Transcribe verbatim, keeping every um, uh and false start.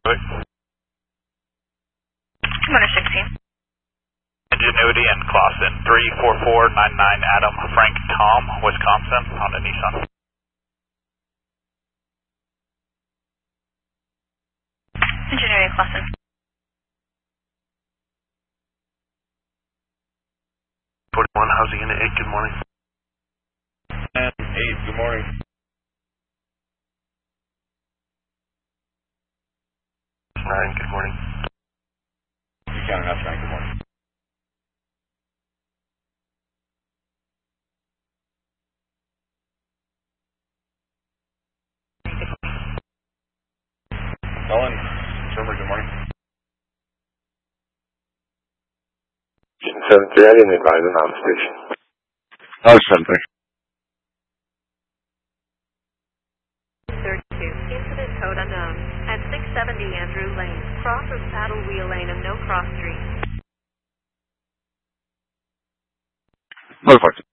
Commander sixteen. Ingenuity and Clausen, three four four nine nine Adam Frank Tom, Wisconsin, on a Nissan. Ingenuity and Clausen. forty-one, housing unit eight, good morning. And eight, good morning. nine, good morning. Buchanan, that's nine, good morning. Cullen, server, good morning. seven three, I didn't advise an on station. Oh, seven three. thirty-two, incident code unknown, at six seventy Andrew Lane, cross of Saddle Wheel Lane of No Cross Street. Notified.